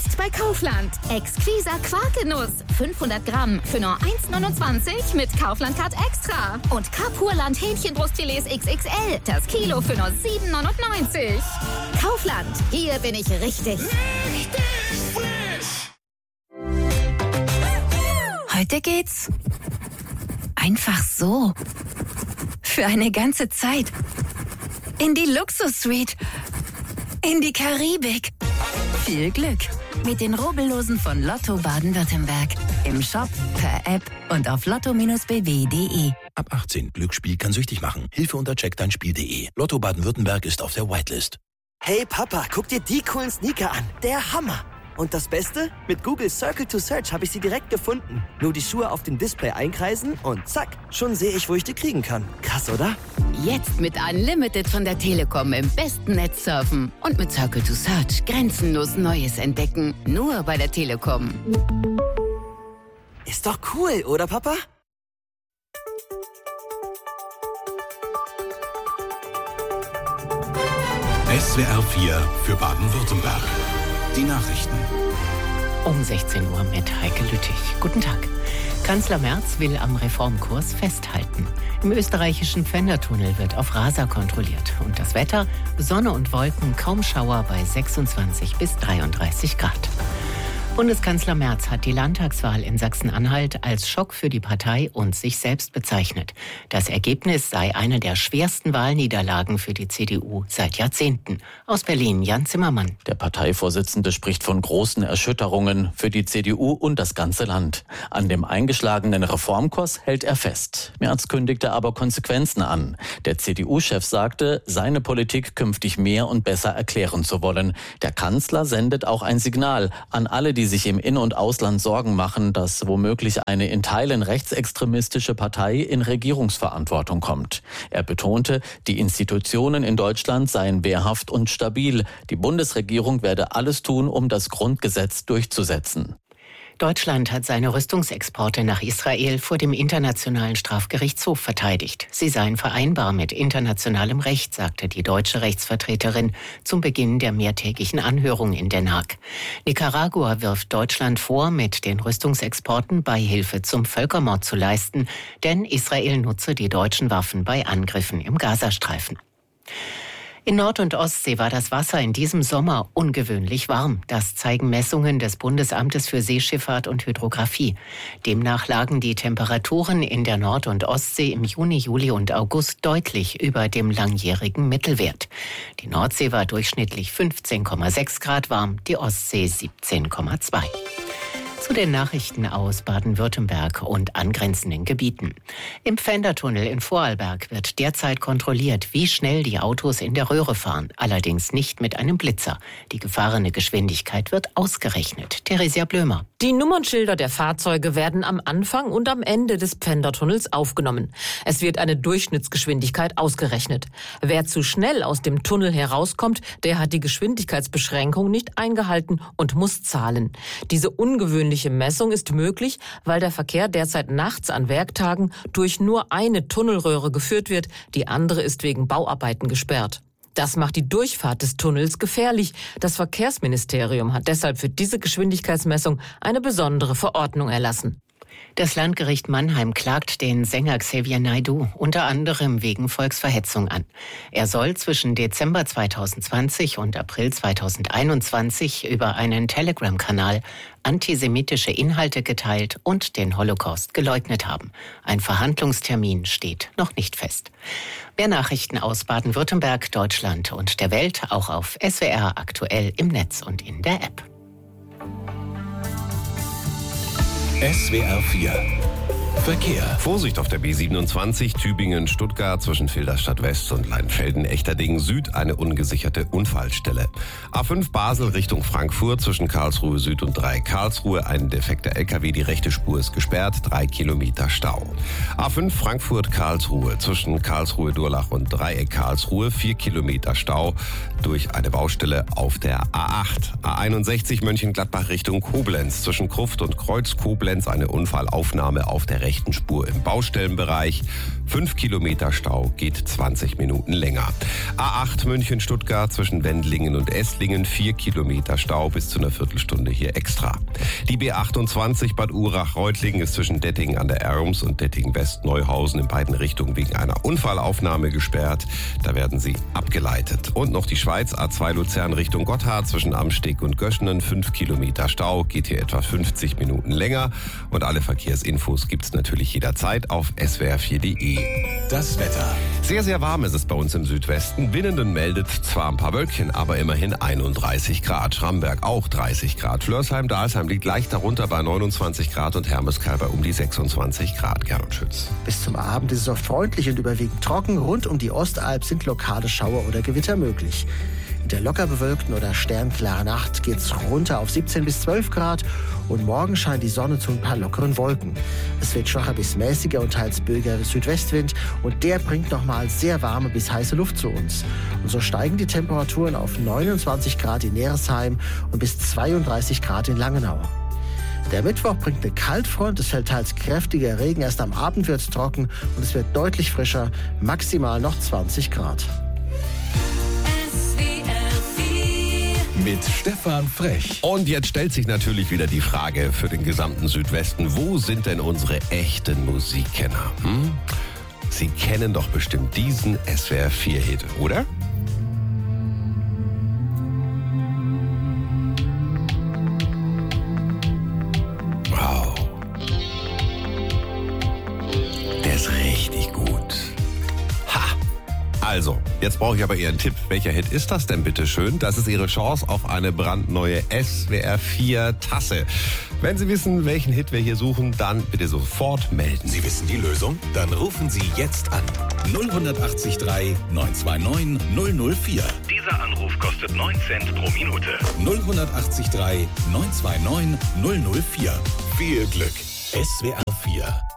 Jetzt bei Kaufland. Exquiser Quarkgenuss. 500 Gramm für nur 1,29 mit Kaufland-Card Extra. Und Kapurland Hähnchenbrustfilets XXL. Das Kilo für nur 7,99. Kaufland. Hier bin ich richtig. Richtig frisch. Heute geht's einfach so. Für eine ganze Zeit. In die Luxus-Suite. In die Karibik. Viel Glück mit den Rubbellosen von Lotto Baden-Württemberg. Im Shop, per App und auf lotto-bw.de. Ab 18. Glücksspiel kann süchtig machen. Hilfe unter checkdeinspiel.de. Lotto Baden-Württemberg ist auf der Whitelist. Hey Papa, guck dir die coolen Sneaker an. Der Hammer. Und das Beste? Mit Google Circle to Search habe ich sie direkt gefunden. Nur die Schuhe auf dem Display einkreisen und zack, schon sehe ich, wo ich die kriegen kann. Krass, oder? Jetzt mit Unlimited von der Telekom im besten Netz surfen. Und mit Circle to Search grenzenlos Neues entdecken. Nur bei der Telekom. Ist doch cool, oder Papa? SWR 4 für Baden-Württemberg. Die Nachrichten. Um 16 Uhr mit Heike Lüttich. Guten Tag. Kanzler Merz will am Reformkurs festhalten. Im österreichischen Pfändertunnel wird auf Raser kontrolliert. Und das Wetter? Sonne und Wolken, kaum Schauer bei 26 bis 33 Grad. Bundeskanzler Merz hat die Landtagswahl in Sachsen-Anhalt als Schock für die Partei und sich selbst bezeichnet. Das Ergebnis sei eine der schwersten Wahlniederlagen für die CDU seit Jahrzehnten. Aus Berlin, Jan Zimmermann. Der Parteivorsitzende spricht von großen Erschütterungen für die CDU und das ganze Land. An dem eingeschlagenen Reformkurs hält er fest. Merz kündigte aber Konsequenzen an. Der CDU-Chef sagte, seine Politik künftig mehr und besser erklären zu wollen. Der Kanzler sendet auch ein Signal an alle, die sich im In- und Ausland Sorgen machen, dass womöglich eine in Teilen rechtsextremistische Partei in Regierungsverantwortung kommt. Er betonte, die Institutionen in Deutschland seien wehrhaft und stabil. Die Bundesregierung werde alles tun, um das Grundgesetz durchzusetzen. Deutschland hat seine Rüstungsexporte nach Israel vor dem Internationalen Strafgerichtshof verteidigt. Sie seien vereinbar mit internationalem Recht, sagte die deutsche Rechtsvertreterin zum Beginn der mehrtägigen Anhörung in Den Haag. Nicaragua wirft Deutschland vor, mit den Rüstungsexporten Beihilfe zum Völkermord zu leisten, denn Israel nutze die deutschen Waffen bei Angriffen im Gazastreifen. In Nord- und Ostsee war das Wasser in diesem Sommer ungewöhnlich warm. Das zeigen Messungen des Bundesamtes für Seeschifffahrt und Hydrographie. Demnach lagen die Temperaturen in der Nord- und Ostsee im Juni, Juli und August deutlich über dem langjährigen Mittelwert. Die Nordsee war durchschnittlich 15,6 Grad warm, die Ostsee 17,2. Zu den Nachrichten aus Baden-Württemberg und angrenzenden Gebieten. Im Pfändertunnel in Vorarlberg wird derzeit kontrolliert, wie schnell die Autos in der Röhre fahren. Allerdings nicht mit einem Blitzer. Die gefahrene Geschwindigkeit wird ausgerechnet. Theresia Blömer. Die Nummernschilder der Fahrzeuge werden am Anfang und am Ende des Pfändertunnels aufgenommen. Es wird eine Durchschnittsgeschwindigkeit ausgerechnet. Wer zu schnell aus dem Tunnel herauskommt, der hat die Geschwindigkeitsbeschränkung nicht eingehalten und muss zahlen. Diese ungewöhnliche Messung ist möglich, weil der Verkehr derzeit nachts an Werktagen durch nur eine Tunnelröhre geführt wird. Die andere ist wegen Bauarbeiten gesperrt. Das macht die Durchfahrt des Tunnels gefährlich. Das Verkehrsministerium hat deshalb für diese Geschwindigkeitsmessung eine besondere Verordnung erlassen. Das Landgericht Mannheim klagt den Sänger Xavier Naidoo unter anderem wegen Volksverhetzung an. Er soll zwischen Dezember 2020 und April 2021 über einen Telegram-Kanal antisemitische Inhalte geteilt und den Holocaust geleugnet haben. Ein Verhandlungstermin steht noch nicht fest. Mehr Nachrichten aus Baden-Württemberg, Deutschland und der Welt auch auf SWR aktuell im Netz und in der App. SWR 4 Verkehr. Vorsicht auf der B27 Tübingen-Stuttgart zwischen Filderstadt West und Leinfelden-Echterdingen Süd eine ungesicherte Unfallstelle. A5 Basel Richtung Frankfurt zwischen Karlsruhe Süd und Dreieck Karlsruhe ein defekter LKW, die rechte Spur ist gesperrt, 3 Kilometer Stau. A5 Frankfurt-Karlsruhe zwischen Karlsruhe-Durlach und Dreieck Karlsruhe 4 Kilometer Stau durch eine Baustelle auf der A8. A61 Mönchengladbach Richtung Koblenz zwischen Kruft und Kreuz Koblenz eine Unfallaufnahme auf der rechten rechten Spur im Baustellenbereich. 5 Kilometer Stau geht 20 Minuten länger. A8 München-Stuttgart zwischen Wendlingen und Esslingen, 4 Kilometer Stau bis zu einer Viertelstunde hier extra. Die B28 Bad Urach-Reutlingen ist zwischen Dettingen an der Erms und Dettingen-West-Neuhausen in beiden Richtungen wegen einer Unfallaufnahme gesperrt. Da werden sie abgeleitet. Und noch die Schweiz, A2 Luzern Richtung Gotthard zwischen Amsteg und Göschenen, 5 Kilometer Stau, geht hier etwa 50 Minuten länger. Und alle Verkehrsinfos gibt's natürlich jederzeit auf swr4.de. Das Wetter. Sehr, sehr warm ist es bei uns im Südwesten. Winnenden meldet zwar ein paar Wölkchen, aber immerhin 31 Grad. Schramberg auch 30 Grad. Flörsheim-Dalsheim liegt leicht darunter bei 29 Grad und Hermeskeil bei um die 26 Grad. Gernot Schütz. Bis zum Abend ist es oft freundlich und überwiegend trocken. Rund um die Ostalb sind lokale Schauer oder Gewitter möglich. In der locker bewölkten oder sternklaren Nacht geht's runter auf 17 bis 12 Grad und morgen scheint die Sonne zu ein paar lockeren Wolken. Es wird schwacher bis mäßiger und teils böiger Südwestwind und der bringt nochmal sehr warme bis heiße Luft zu uns. Und so steigen die Temperaturen auf 29 Grad in Neresheim und bis 32 Grad in Langenau. Der Mittwoch bringt eine Kaltfront, es fällt teils kräftiger Regen, erst am Abend wird es trocken und es wird deutlich frischer, maximal noch 20 Grad. Mit Stefan Frech. Und jetzt stellt sich natürlich wieder die Frage für den gesamten Südwesten, wo sind denn unsere echten Musikkenner? Sie kennen doch bestimmt diesen SWR4-Hit, oder? Wow. Der ist richtig gut. Also, jetzt brauche ich aber Ihren Tipp. Welcher Hit ist das denn bitte schön? Das ist Ihre Chance auf eine brandneue SWR4-Tasse. Wenn Sie wissen, welchen Hit wir hier suchen, dann bitte sofort melden. Sie wissen die Lösung? Dann rufen Sie jetzt an. 0183 929 004. Dieser Anruf kostet 9 Cent pro Minute. 0183 929 004. Viel Glück. SWR4